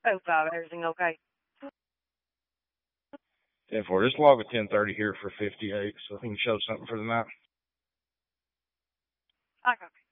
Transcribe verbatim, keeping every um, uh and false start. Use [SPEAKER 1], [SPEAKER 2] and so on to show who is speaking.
[SPEAKER 1] Oh, five. Everything okay?
[SPEAKER 2] ten four. Just log a ten thirty here for fifty-eight so I can show something for the night.
[SPEAKER 1] I copy.